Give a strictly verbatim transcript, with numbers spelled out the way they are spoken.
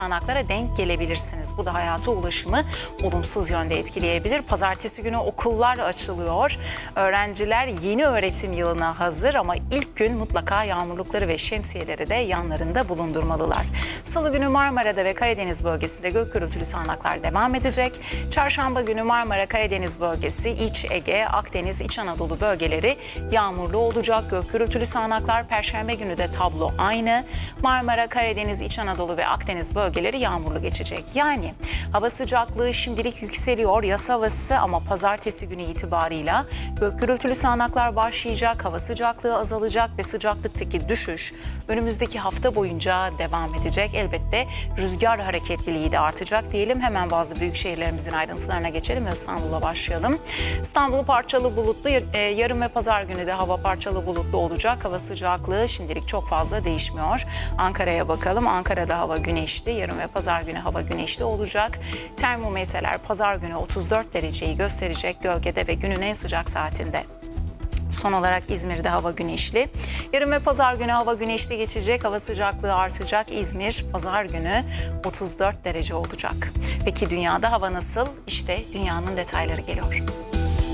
sağanaklara denk gelebilirsiniz. Bu da hayata ulaşımı olumsuz yönde etkileyebilir. Pazartesi günü okullar açılıyor. Öğrenciler yeni öğretim yılına hazır ama ilk gün mutlaka yağmurlukları ve şemsiyeleri de yanlarında bulundurmalılar. Salı günü Marmara'da ve Karadeniz bölgesinde gök gürültülü sağanaklar devam edecek. Çarşamba günü Marmara, Karadeniz bölgesi, İç Ege, Akdeniz, İç Anadolu bölgeleri yağmurlu olacak. Gök gürültülü sağanaklar. Perşembe günü de tablo aynı. Marmara, Karadeniz, İç Anadolu ve Akdeniz bölgeleri yağmurlu geçecek. Yani hava sıcaklığı şimdilik yükseliyor, yaz havası, ama pazartesi günü itibarıyla gök gürültülü sağanaklar başlayacak, hava sıcaklığı azalacak ve sıcaklıktaki düşüş önümüzdeki hafta boyunca devam edecek. Elbette rüzgar hareketliliği de artacak diyelim. Hemen bazı büyük şehirlerimizin ayrıntılarına geçelim ve İstanbul'a başlayalım. İstanbul parçalı bulutlu, yarın ve pazar günü de hava parçalı bulutlu olacak. Hava sıcaklığı şimdilik çok fazla değişmiyor. Ankara'ya bakalım. Ankara'da hava güneşli. Yarın ve pazar günü hava güneşli olacak. Termometreler pazar günü otuz dört dereceyi gösterecek gölgede ve günün en sıcak saatinde. Son olarak İzmir'de hava güneşli. Yarın ve pazar günü hava güneşli geçecek. Hava sıcaklığı artacak. İzmir pazar günü otuz dört derece olacak. Peki dünyada hava nasıl? İşte dünyanın detayları geliyor.